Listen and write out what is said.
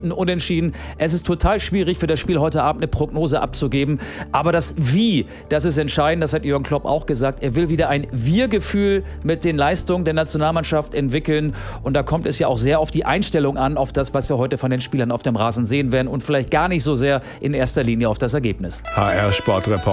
ein Unentschieden. Es ist total schwierig für das Spiel heute Abend eine Prognose abzugeben. Aber das Wie, das ist entscheidend. Das hat Jürgen Klopp auch gesagt. Er will wieder ein Wir-Gefühl mit den Leistungen der Nationalmannschaft entwickeln. Und da kommt es ja auch sehr auf die Einstellung an, auf das, was wir heute von den Spielern auf dem Rasen sehen werden. Und vielleicht gar nicht so sehr in erster Linie auf das Ergebnis. HR Sportreporter